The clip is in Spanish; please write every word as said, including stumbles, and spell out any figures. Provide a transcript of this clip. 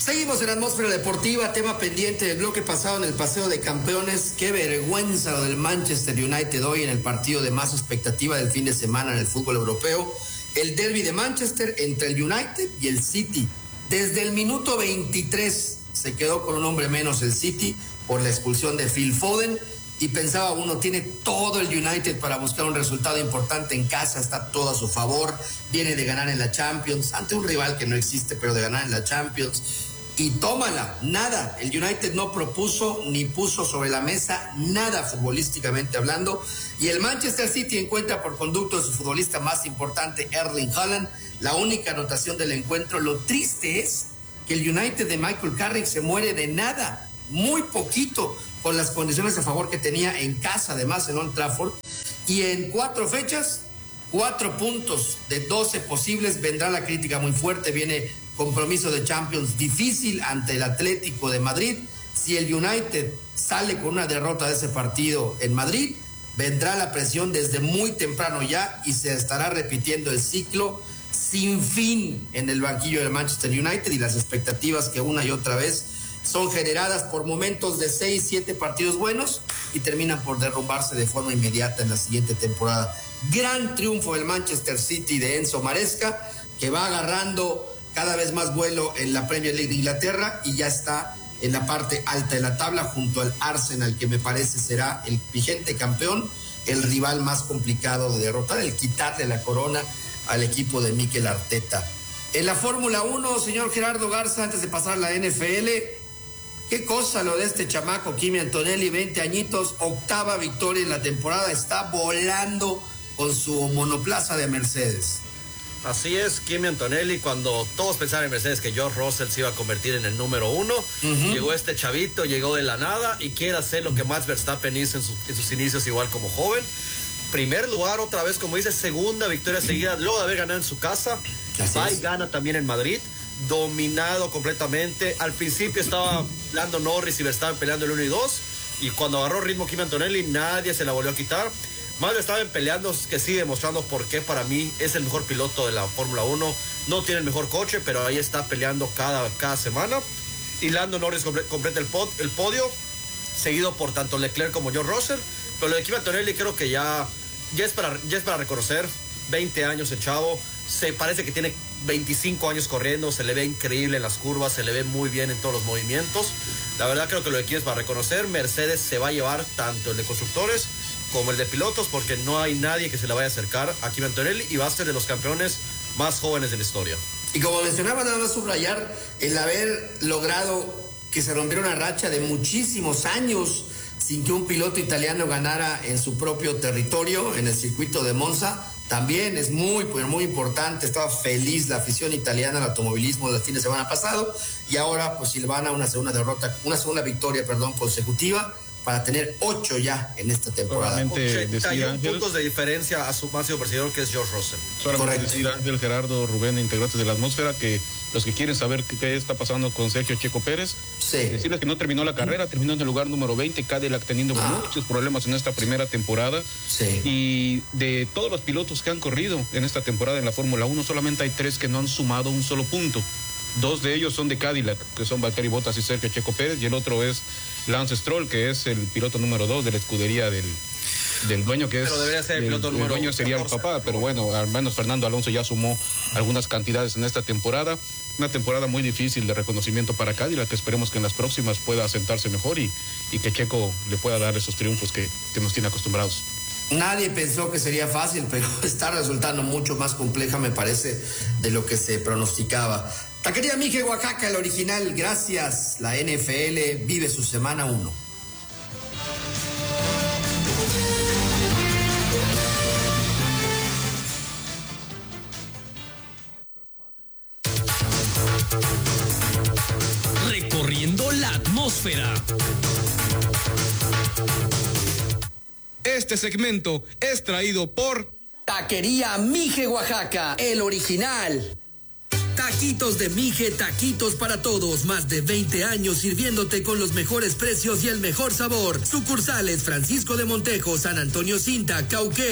Seguimos en la atmósfera deportiva, tema pendiente del bloque pasado en el paseo de campeones. Qué vergüenza lo del Manchester United hoy en el partido de más expectativa del fin de semana en el fútbol europeo. El derbi de Manchester entre el United y el City. Desde el minuto veintitrés se quedó con un hombre menos el City por la expulsión de Phil Foden. Y pensaba uno, tiene todo el United para buscar un resultado importante en casa, está todo a su favor, viene de ganar en la Champions, ante un rival que no existe, pero de ganar en la Champions, y tómala, nada, el United no propuso ni puso sobre la mesa nada futbolísticamente hablando, y el Manchester City encuentra por conducto de su futbolista más importante, Erling Haaland, la única anotación del encuentro. Lo triste es que el United de Michael Carrick se muere de nada, muy poquito, con las condiciones a favor que tenía en casa, además en Old Trafford, y en cuatro fechas, cuatro puntos de doce posibles. Vendrá la crítica muy fuerte, viene compromiso de Champions difícil ante el Atlético de Madrid. Si el United sale con una derrota de ese partido en Madrid, vendrá la presión desde muy temprano ya y se estará repitiendo el ciclo sin fin en el banquillo del Manchester United, y las expectativas que una y otra vez son generadas por momentos de seis, siete partidos buenos y terminan por derrumbarse de forma inmediata en la siguiente temporada. Gran triunfo del Manchester City de Enzo Maresca, que va agarrando cada vez más vuelo en la Premier League de Inglaterra y ya está en la parte alta de la tabla junto al Arsenal, que me parece será el vigente campeón, el rival más complicado de derrotar, el quitarle la corona al equipo de Mikel Arteta. En la Fórmula uno, señor Gerardo Garza, antes de pasar a la N F L, qué cosa lo de este chamaco Kimi Antonelli, veinte añitos, octava victoria en la temporada, está volando con su monoplaza de Mercedes. Así es, Kimi Antonelli, cuando todos pensaban en Mercedes que George Russell se iba a convertir en el número uno, uh-huh. Llegó este chavito, llegó de la nada y quiere hacer lo que Max Verstappen hizo en, su, en sus inicios igual como joven. Primer lugar otra vez, como dice, segunda victoria seguida, luego de haber ganado en su casa, va y gana también en Madrid. Dominado completamente. Al principio estaba Lando Norris y Verstappen peleando el uno y dos, y cuando agarró ritmo Kimi Antonelli nadie se la volvió a quitar. Más Verstappen peleando, que sigue demostrando por qué para mí es el mejor piloto de la Fórmula uno. No tiene el mejor coche, pero ahí está peleando cada, cada semana. Y Lando Norris completa el, pod, el podio, seguido por tanto Leclerc como George Russell. Pero lo de Kimi Antonelli creo que ya, ya, es para, ya es para reconocer. Veinte años el chavo, se parece que tiene veinticinco años corriendo, se le ve increíble en las curvas, se le ve muy bien en todos los movimientos. La verdad creo que lo de aquí es para reconocer. Mercedes se va a llevar tanto el de constructores como el de pilotos, porque no hay nadie que se le vaya a acercar a Kimi Antonelli, y va a ser de los campeones más jóvenes de la historia. Y como mencionaba, nada más subrayar el haber logrado que se rompiera una racha de muchísimos años sin que un piloto italiano ganara en su propio territorio, en el circuito de Monza. También es muy, muy importante. Estaba feliz la afición italiana al automovilismo del fin de semana pasado, y ahora pues Silvana una segunda derrota, una segunda victoria, perdón, consecutiva, para tener ocho ya en esta temporada. ochenta y uno puntos de diferencia a su máximo perseguidor, que es George Russell. Solamente decir, Ángel, Gerardo, Rubén, integrantes de la atmósfera, que los que quieren saber qué, qué está pasando con Sergio Checo Pérez, sí. Decirles que no terminó la carrera, terminó en el lugar número veinte, Cadillac teniendo ah. muchos problemas en esta primera temporada. Sí. Y de todos los pilotos que han corrido en esta temporada en la Fórmula uno, solamente hay tres que no han sumado un solo punto. Dos de ellos son de Cadillac, que son Valtteri Bottas y Sergio Checo Pérez, y el otro es Lance Stroll, que es el piloto número dos de la escudería del, del dueño, que es... Pero debería ser el piloto el, número el dueño sería catorce, el papá, pero bueno, al menos Fernando Alonso ya sumó algunas cantidades en esta temporada. Una temporada muy difícil de reconocimiento para Cadillac, que esperemos que en las próximas pueda asentarse mejor y, y que Checo le pueda dar esos triunfos que, que nos tiene acostumbrados. Nadie pensó que sería fácil, pero está resultando mucho más compleja, me parece, de lo que se pronosticaba. Taquería Mije, Oaxaca, el original, gracias. La N F L vive su semana uno. Recorriendo la atmósfera. Este segmento es traído por Taquería Mije, Oaxaca, el original. Taquitos de Mije, taquitos para todos. Más de veinte años sirviéndote con los mejores precios y el mejor sabor. Sucursales Francisco de Montejo, San Antonio Cinta, Cauquenes.